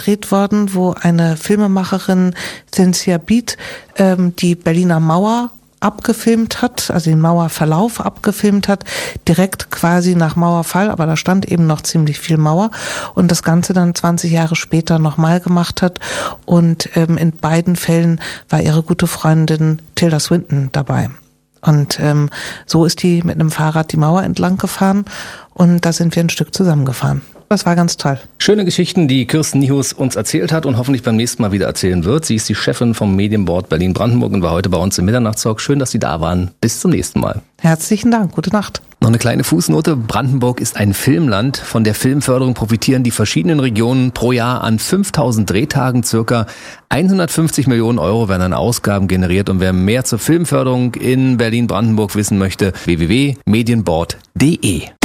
gedreht worden, wo eine Filmemacherin, Cynthia Beat, die Berliner Mauer abgefilmt hat, also den Mauerverlauf abgefilmt hat, direkt quasi nach Mauerfall, aber da stand eben noch ziemlich viel Mauer und das Ganze dann 20 Jahre später nochmal gemacht hat und in beiden Fällen war ihre gute Freundin Tilda Swinton dabei. Und so ist die mit einem Fahrrad die Mauer entlang gefahren und da sind wir ein Stück zusammengefahren. Das war ganz toll. Schöne Geschichten, die Kirsten Niehus uns erzählt hat und hoffentlich beim nächsten Mal wieder erzählen wird. Sie ist die Chefin vom Medienboard Berlin-Brandenburg und war heute bei uns im Mitternachtstalk. Schön, dass Sie da waren. Bis zum nächsten Mal. Herzlichen Dank. Gute Nacht. Noch eine kleine Fußnote. Brandenburg ist ein Filmland. Von der Filmförderung profitieren die verschiedenen Regionen pro Jahr an 5000 Drehtagen. Circa 150 Millionen Euro werden an Ausgaben generiert. Und wer mehr zur Filmförderung in Berlin-Brandenburg wissen möchte, www.medienboard.de.